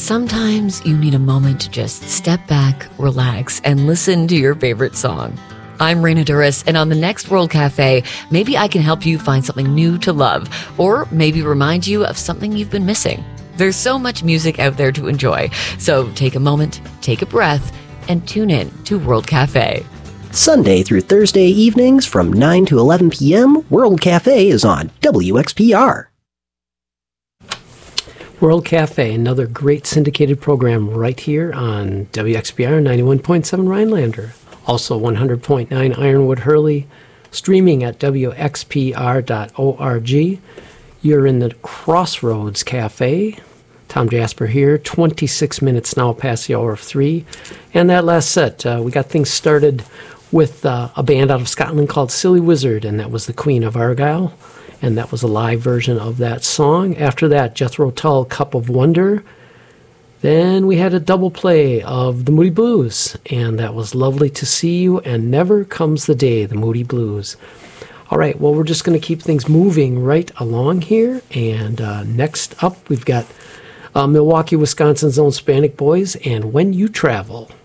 Sometimes you need a moment to just step back, relax, and listen to your favorite song. I'm Raina Duras, and on the next World Cafe, maybe I can help you find something new to love, or maybe remind you of something you've been missing. There's so much music out there to enjoy, so take a moment, take a breath, and tune in to World Cafe. Sunday through Thursday evenings from 9 to 11 p.m., World Cafe is on WXPR. World Cafe, another great syndicated program right here on WXPR 91.7 Rhinelander. Also 100.9 Ironwood Hurley, streaming at WXPR.org. You're in the Crossroads Cafe. Tom Jasper here, 26 minutes now past the hour of 3. And that last set, we got things started with a band out of Scotland called Silly Wizard, and that was the Queen of Argyll. And that was a live version of that song. After that, Jethro Tull, Cup of Wonder. Then we had a double play of the Moody Blues, and that was Lovely to See You and Never Comes the Day, the Moody Blues. All right, well, we're just going to keep things moving right along here. And next up, we've got Milwaukee, Wisconsin's own Hispanic Boys and When You Travel.